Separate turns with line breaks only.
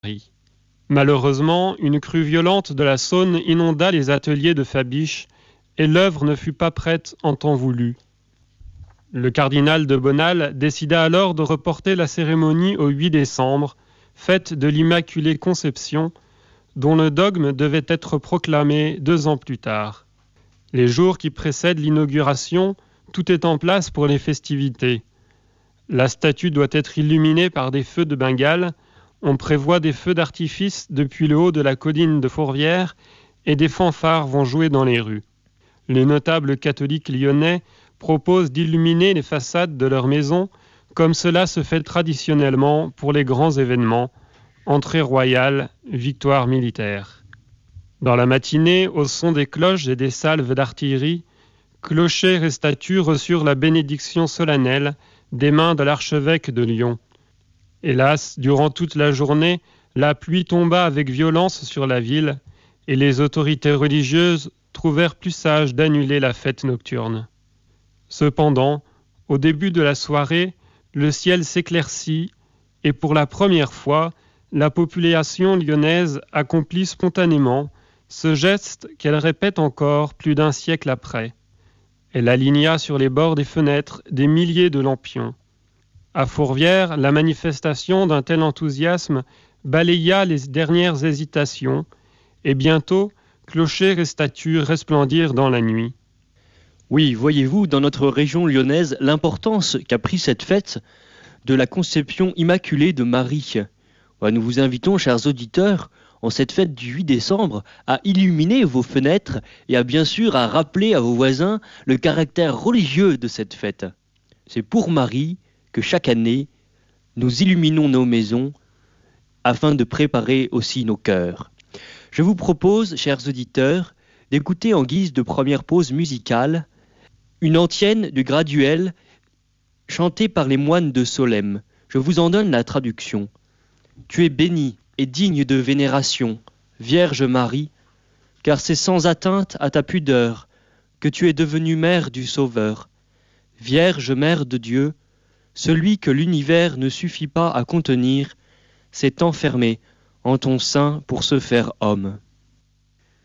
Malheureusement, une crue violente de la Saône inonda les ateliers de Fabiche et l'œuvre ne fut pas prête en temps voulu. Le cardinal de Bonald décida alors de reporter la cérémonie au 8 décembre, fête de l'Immaculée Conception, dont le dogme devait être proclamé 2 ans plus tard. Les jours qui précèdent l'inauguration, tout est en place pour les festivités. La statue doit être illuminée par des feux de Bengale. On prévoit des feux d'artifice depuis le haut de la colline de Fourvière et des fanfares vont jouer dans les rues. Les notables catholiques lyonnais proposent d'illuminer les façades de leurs maisons comme cela se fait traditionnellement pour les grands événements, entrée royale, victoire militaire. Dans la matinée, au son des cloches et des salves d'artillerie, clochers et statues reçurent la bénédiction solennelle des mains de l'archevêque de Lyon. Hélas, durant toute la journée, la pluie tomba avec violence sur la ville et les autorités religieuses trouvèrent plus sage d'annuler la fête nocturne. Cependant, au début de la soirée, le ciel s'éclaircit et pour la première fois, la population lyonnaise accomplit spontanément ce geste qu'elle répète encore plus d'un siècle après. Elle aligna sur les bords des fenêtres des milliers de lampions. À Fourvière, la manifestation d'un tel enthousiasme balaya les dernières hésitations et bientôt, clochers et statues resplendirent dans la nuit.
Oui, voyez-vous, dans notre région lyonnaise, l'importance qu'a pris cette fête de la conception immaculée de Marie. Nous vous invitons, chers auditeurs, en cette fête du 8 décembre, à illuminer vos fenêtres et bien sûr à rappeler à vos voisins le caractère religieux de cette fête. C'est pour Marie que chaque année, nous illuminons nos maisons afin de préparer aussi nos cœurs. Je vous propose, chers auditeurs, d'écouter en guise de première pause musicale une antienne du graduel chantée par les moines de Solesmes. Je vous en donne la traduction. Tu es bénie et digne de vénération, Vierge Marie, car c'est sans atteinte à ta pudeur que tu es devenue mère du Sauveur. Vierge mère de Dieu, celui que l'univers ne suffit pas à contenir, s'est enfermé en ton sein pour se faire homme.